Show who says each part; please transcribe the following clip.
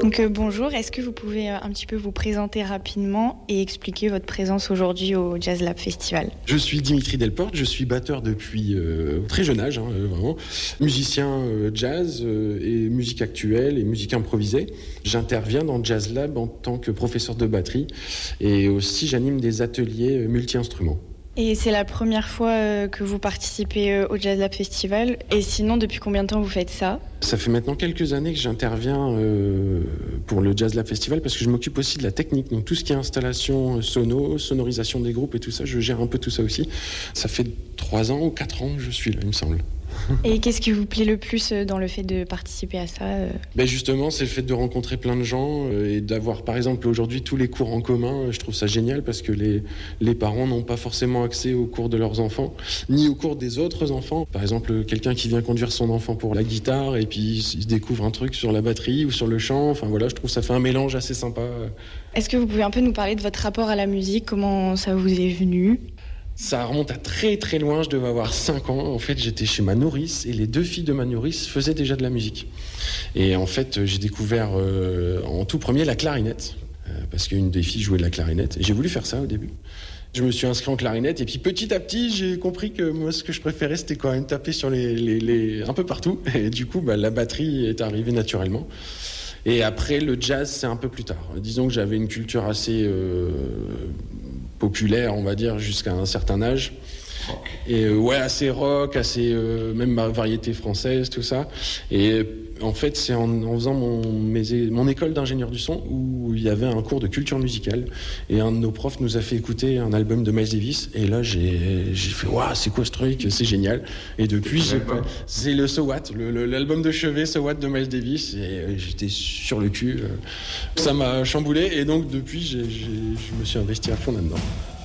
Speaker 1: Donc bonjour, est-ce que vous pouvez un petit peu vous présenter rapidement et expliquer votre présence aujourd'hui au Jazz Lab Festival?
Speaker 2: Je suis Dimitri Delporte, je suis batteur depuis très jeune âge, vraiment. Musicien jazz et musique actuelle et musique improvisée. J'interviens dans Jazz Lab en tant que professeur de batterie et aussi j'anime des ateliers multi-instruments.
Speaker 1: Et c'est la première fois que vous participez au Jazz Lab Festival. Et sinon, depuis combien de temps vous faites ça?
Speaker 2: Ça fait maintenant quelques années que j'interviens pour le Jazz Lab Festival parce que je m'occupe aussi de la technique. Donc tout ce qui est installation sonorisation des groupes et tout ça, je gère un peu tout ça aussi. Ça fait 3 ans ou 4 ans que je suis là, il me semble.
Speaker 1: Et qu'est-ce qui vous plaît le plus dans le fait de participer à ça?
Speaker 2: Justement, c'est le fait de rencontrer plein de gens et d'avoir, par exemple, aujourd'hui tous les cours en commun. Je trouve ça génial parce que les parents n'ont pas forcément accès aux cours de leurs enfants, ni aux cours des autres enfants. Par exemple, quelqu'un qui vient conduire son enfant pour la guitare et puis il découvre un truc sur la batterie ou sur le chant. Enfin voilà, je trouve que ça fait un mélange assez sympa.
Speaker 1: Est-ce que vous pouvez un peu nous parler de votre rapport à la musique? Comment ça vous est venu?
Speaker 2: Ça remonte à très très loin, je devais avoir 5 ans. En fait, j'étais chez ma nourrice et les 2 filles de ma nourrice faisaient déjà de la musique. Et en fait, j'ai découvert en tout premier la clarinette, parce qu'une des filles jouait de la clarinette. Et j'ai voulu faire ça au début. Je me suis inscrit en clarinette et puis petit à petit, j'ai compris que moi, ce que je préférais, c'était quand même taper sur les un peu partout. Et du coup, la batterie est arrivée naturellement. Et après, le jazz, c'est un peu plus tard. Disons que j'avais une culture assez populaire, on va dire, jusqu'à un certain âge. Et assez rock, assez même variété française, tout ça. Et en fait, c'est en faisant mon école d'ingénieur du son où il y avait un cours de culture musicale. Et un de nos profs nous a fait écouter un album de Miles Davis. Et là, j'ai fait waouh, c'est quoi ce truc? C'est génial. Et depuis, c'est le So What, l'album de chevet So What de Miles Davis. Et j'étais sur le cul. Ça m'a chamboulé. Et donc, depuis, je me suis investi à fond là-dedans.